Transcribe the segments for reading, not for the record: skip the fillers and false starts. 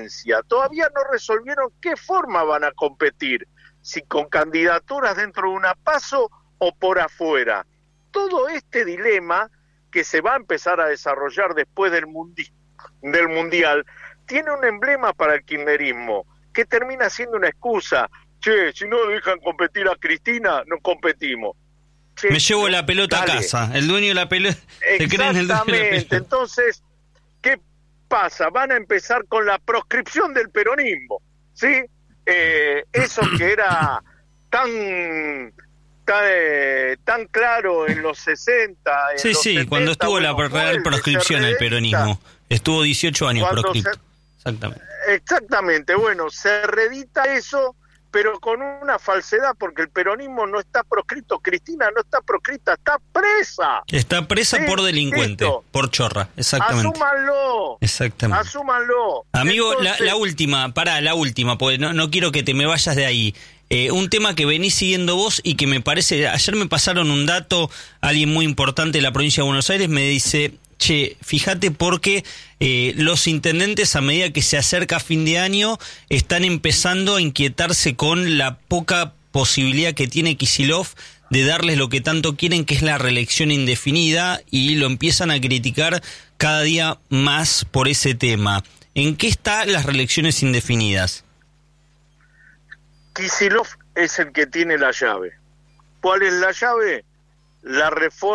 presidencia. Todavía no resolvieron qué forma van a competir, si con candidaturas dentro de una PASO o por afuera. Todo este dilema que se va a empezar a desarrollar después del Mundial tiene un emblema para el kirchnerismo, que termina siendo una excusa. Che, si no dejan competir a Cristina, no competimos. Che, me llevo la pelota dale. a casa. El dueño de la pelota. Exactamente. Entonces, ¿qué pasa? Van a empezar con la proscripción del peronismo, ¿sí? Eso que era tan claro en los 60. Sí, 70, cuando estuvo la real proscripción al peronismo. Estuvo 18 años proscripto. Exactamente. Bueno, se reedita eso, pero con una falsedad, porque el peronismo no está proscrito, Cristina no está proscrita, está presa. Está presa, ¿sí? Por delincuente, esto. Por chorra, exactamente. Asúmanlo. Exactamente. Asúmanlo. Amigo, entonces, la última, porque no quiero que te me vayas de ahí. Un tema que venís siguiendo vos y que me parece, ayer me pasaron un dato, alguien muy importante de la provincia de Buenos Aires me dice, che, fíjate porque los intendentes a medida que se acerca fin de año están empezando a inquietarse con la poca posibilidad que tiene Kicillof de darles lo que tanto quieren, que es la reelección indefinida, y lo empiezan a criticar cada día más por ese tema. ¿En qué están las reelecciones indefinidas? Kicillof es el que tiene la llave. ¿Cuál es la llave? La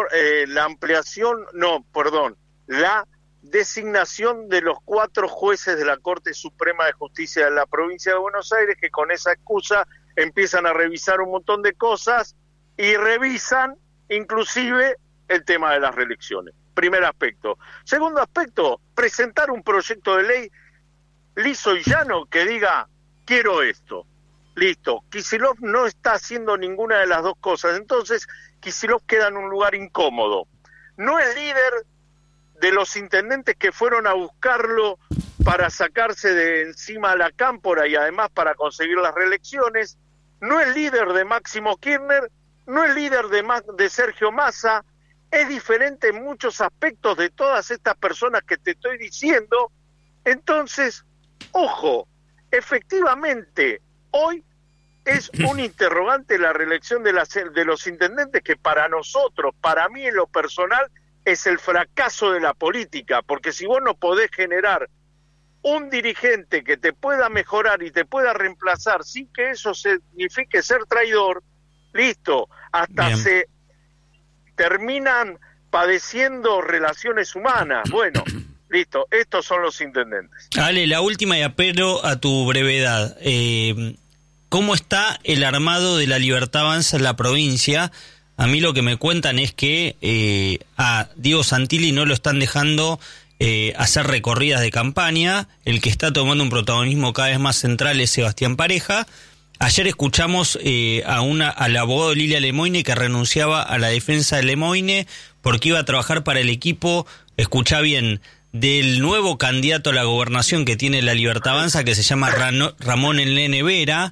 designación de los 4 jueces de la Corte Suprema de Justicia de la provincia de Buenos Aires, que con esa excusa empiezan a revisar un montón de cosas y revisan inclusive el tema de las reelecciones. Primer aspecto. Segundo aspecto, presentar un proyecto de ley liso y llano que diga, quiero esto. Listo. Kicillof no está haciendo ninguna de las dos cosas, entonces Kicillof queda en un lugar incómodo. No es líder de los intendentes que fueron a buscarlo para sacarse de encima a la cámpora y además para conseguir las reelecciones, no es líder de Máximo Kirchner, no es líder de Sergio Massa, es diferente en muchos aspectos de todas estas personas que te estoy diciendo. Entonces, ojo, efectivamente, hoy es un interrogante la reelección de los intendentes que para nosotros, para mí en lo personal, es el fracaso de la política, porque si vos no podés generar un dirigente que te pueda mejorar y te pueda reemplazar sin que eso signifique ser traidor, listo, hasta bien, se terminan padeciendo relaciones humanas. Bueno, listo, estos son los intendentes. Ale, la última y apelo a tu brevedad. ¿Cómo está el armado de la Libertad Avanza en la provincia? A mí lo que me cuentan es que a Diego Santilli no lo están dejando hacer recorridas de campaña. El que está tomando un protagonismo cada vez más central es Sebastián Pareja. Ayer escuchamos al abogado Lilia Lemoine que renunciaba a la defensa de Lemoine porque iba a trabajar para el equipo, escuchá bien, del nuevo candidato a la gobernación que tiene la Libertad Avanza, que se llama Ramón el Nene Vera,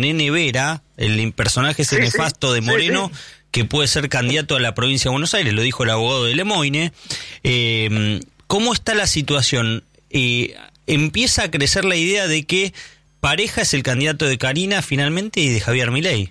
el personaje ese nefasto de Moreno, que puede ser candidato a la provincia de Buenos Aires, lo dijo el abogado de Lemoine. ¿Cómo está la situación? Empieza a crecer la idea de que Pareja es el candidato de Karina finalmente y de Javier Milei.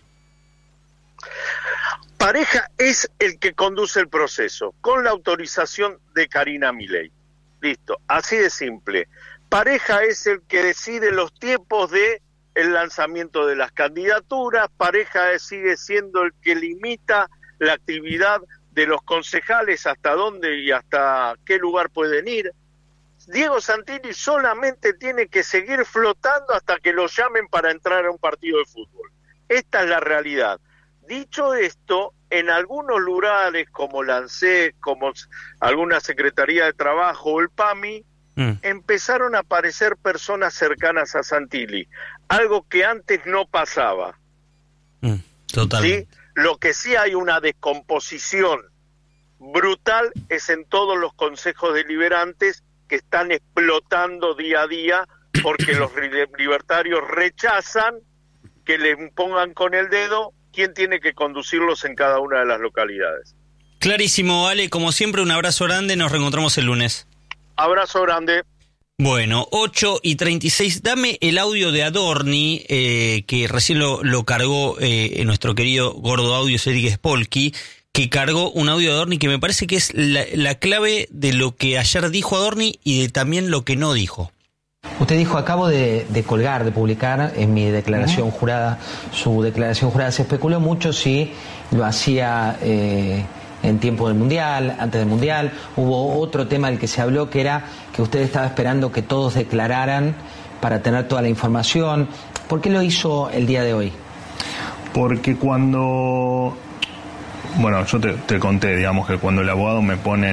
Pareja es el que conduce el proceso, con la autorización de Karina Milei. Listo, así de simple. Pareja es el que decide los tiempos de el lanzamiento de las candidaturas. Pareja sigue siendo el que limita la actividad de los concejales, hasta dónde y hasta qué lugar pueden ir. Diego Santilli solamente tiene que seguir flotando hasta que lo llamen para entrar a un partido de fútbol. Esta es la realidad. Dicho esto, en algunos lugares como la ANSES, como alguna Secretaría de Trabajo o el PAMI, empezaron a aparecer personas cercanas a Santilli, algo que antes no pasaba. Totalmente. ¿Sí? Lo que sí hay una descomposición brutal es en todos los consejos deliberantes que están explotando día a día porque los libertarios rechazan que les pongan con el dedo quién tiene que conducirlos en cada una de las localidades. Clarísimo, Ale, como siempre un abrazo grande, nos reencontramos el lunes. Abrazo grande. Bueno, 8:36, dame el audio de Adorni, que recién lo cargó nuestro querido gordo audios Eric Spolky, que cargó un audio de Adorni que me parece que es la clave de lo que ayer dijo Adorni y de también lo que no dijo. Usted dijo, acabo de colgar, de publicar en mi declaración jurada, su declaración jurada. Se especuló mucho si lo hacía en tiempo del Mundial, antes del Mundial. Hubo otro tema del que se habló, que era que usted estaba esperando que todos declararan para tener toda la información. ¿Por qué lo hizo el día de hoy? Porque cuando... Bueno, yo te conté, digamos, que cuando el abogado me pone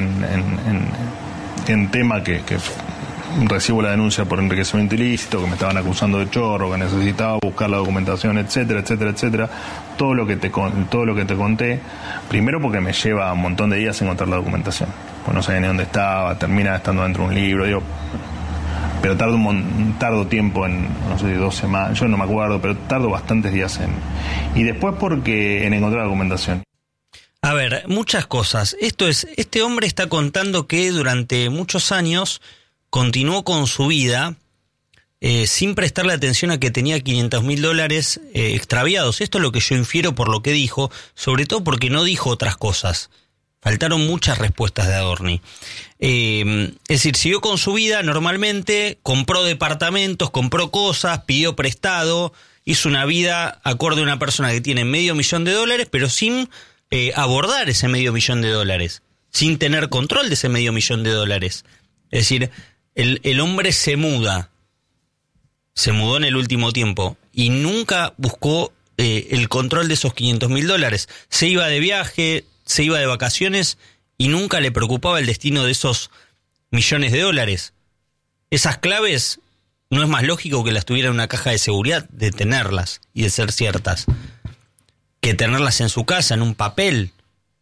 en tema que recibo la denuncia por enriquecimiento ilícito, que me estaban acusando de chorro, que necesitaba buscar la documentación, etcétera, etcétera, etcétera. Todo lo que te conté, primero porque me lleva un montón de días encontrar la documentación, pues no sabía ni dónde estaba, termina estando dentro de un libro, digo, pero tardo tiempo en, no sé, 2 semanas, yo no me acuerdo, pero tardo bastantes días y después porque en encontrar la documentación. A ver, muchas cosas. Este hombre está contando que durante muchos años continuó con su vida sin prestarle atención a que tenía $500.000 extraviados. Esto es lo que yo infiero por lo que dijo, sobre todo porque no dijo otras cosas. Faltaron muchas respuestas de Adorni. Es decir, siguió con su vida normalmente, compró departamentos, compró cosas, pidió prestado, hizo una vida acorde a una persona que tiene $500.000, pero sin abordar ese $500.000, sin tener control de ese $500.000. Es decir, el hombre se mudó en el último tiempo y nunca buscó el control de esos $500.000. Se iba de viaje, se iba de vacaciones y nunca le preocupaba el destino de esos $millones. Esas claves no es más lógico que las tuviera en una caja de seguridad, de tenerlas y de ser ciertas, que tenerlas en su casa, en un papel.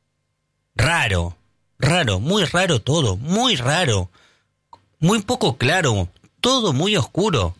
Raro, muy raro todo, muy raro. Muy poco claro, todo muy oscuro.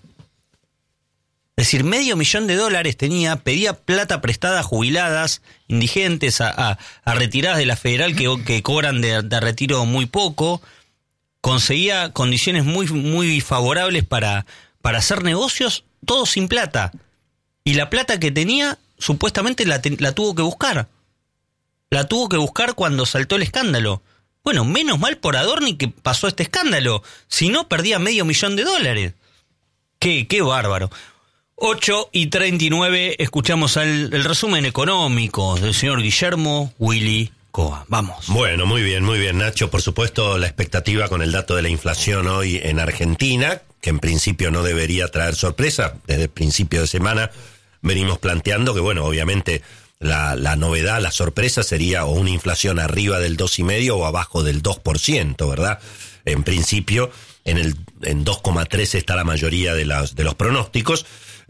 Es decir, $500.000 tenía, pedía plata prestada a jubiladas, indigentes, a retiradas de la federal que cobran de retiro muy poco. Conseguía condiciones muy favorables para hacer negocios, todo sin plata. Y la plata que tenía, supuestamente la tuvo que buscar. La tuvo que buscar cuando saltó el escándalo. Bueno, menos mal por Adorni que pasó este escándalo. Si no, perdía $500.000. Qué bárbaro. 8:39, escuchamos el resumen económico del señor Guillermo Willy Coa. Vamos. Bueno, muy bien, Nacho. Por supuesto, la expectativa con el dato de la inflación hoy en Argentina, que en principio no debería traer sorpresa. Desde el principio de semana venimos planteando que, bueno, obviamente la novedad, la sorpresa sería o una inflación arriba del 2,5% o abajo del 2%, ¿verdad? En principio, en 2,3 está la mayoría de los pronósticos,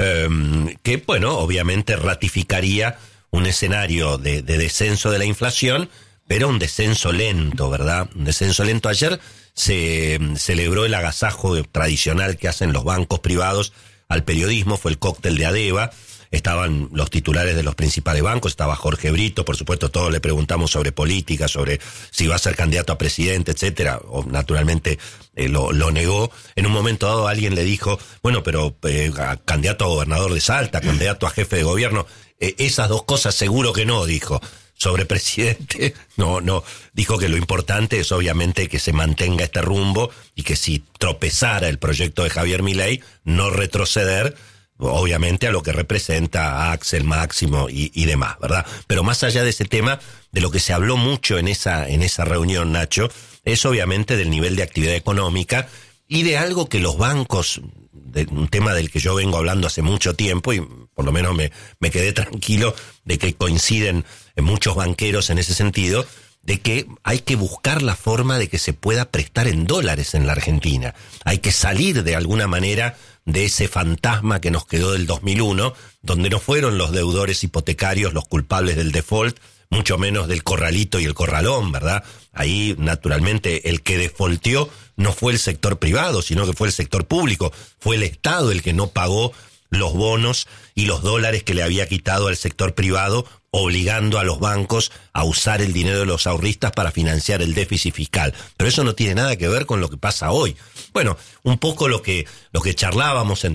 que, bueno, obviamente ratificaría un escenario de descenso de la inflación, pero un descenso lento, ¿verdad? Un descenso lento. Ayer se celebró el agasajo tradicional que hacen los bancos privados al periodismo, fue el cóctel de Adeva. Estaban los titulares de los principales bancos, estaba Jorge Brito, por supuesto todos le preguntamos sobre política, sobre si va a ser candidato a presidente, etcétera, o naturalmente lo negó. En un momento dado alguien le dijo, bueno, pero candidato a gobernador de Salta, candidato a jefe de gobierno, esas dos cosas seguro que no, dijo. Sobre presidente, no, dijo que lo importante es obviamente que se mantenga este rumbo y que si tropezara el proyecto de Javier Milei, no retroceder, obviamente a lo que representa a Axel, Máximo y demás, ¿verdad? Pero más allá de ese tema, de lo que se habló mucho en esa reunión, Nacho, es obviamente del nivel de actividad económica y de algo que los bancos, de un tema del que yo vengo hablando hace mucho tiempo y por lo menos me quedé tranquilo de que coinciden muchos banqueros en ese sentido, de que hay que buscar la forma de que se pueda prestar en dólares en la Argentina. Hay que salir de alguna manera de ese fantasma que nos quedó del 2001, donde no fueron los deudores hipotecarios los culpables del default, mucho menos del corralito y el corralón, ¿verdad? Ahí, naturalmente, el que defaulteó no fue el sector privado, sino que fue el sector público. Fue el Estado el que no pagó los bonos y los dólares que le había quitado al sector privado, obligando a los bancos a usar el dinero de los ahorristas para financiar el déficit fiscal. Pero eso no tiene nada que ver con lo que pasa hoy. Bueno, un poco lo que charlábamos